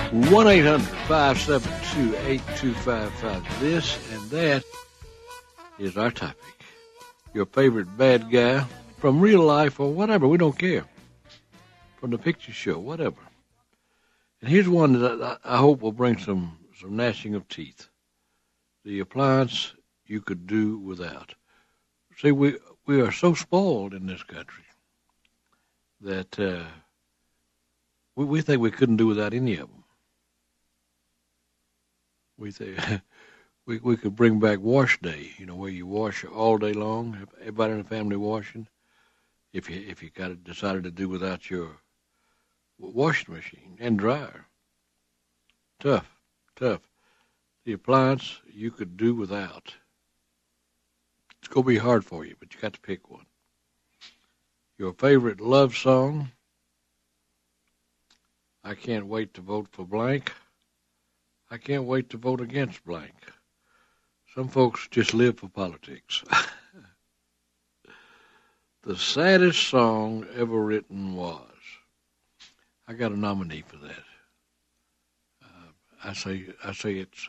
1-800-572-8255. This and that is our topic. Your favorite bad guy from real life or whatever, we don't care. From the picture show, whatever. And here's one that I hope will bring some gnashing of teeth. The appliance you could do without. See, we are so spoiled in this country that we think we couldn't do without any of them. We think we could bring back wash day, where you wash all day long. Everybody in the family washing. If you decided to do without your washing machine and dryer, tough. The appliance you could do without. It's gonna be hard for you, but you got to pick one. Your favorite love song. I can't wait to vote for blank. I can't wait to vote against blank. Some folks just live for politics. The saddest song ever written was. I got a nominee for that. I say it's